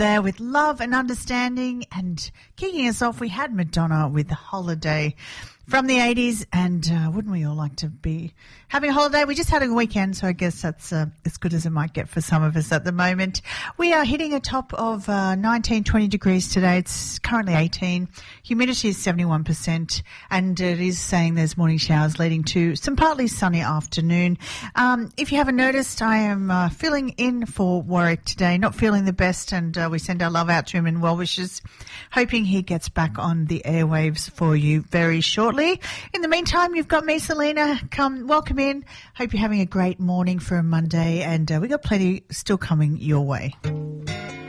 there with Love and Understanding, and kicking us off we had Madonna with Holiday from the 80s, and wouldn't we all like to be having a holiday? We just had a weekend, so I guess that's as good as it might get for some of us at the moment. We are hitting a top of 19, 20 degrees today. It's currently 18. Humidity is 71%, and it is saying there's morning showers leading to some partly sunny afternoon. If you haven't noticed, I am filling in for Warwick today, not feeling the best, and we send our love out to him and well wishes, hoping he gets back on the airwaves for you very shortly. In the meantime, you've got me, Selena. Welcome in. Hope you're having a great morning for a Monday, and we got plenty still coming your way.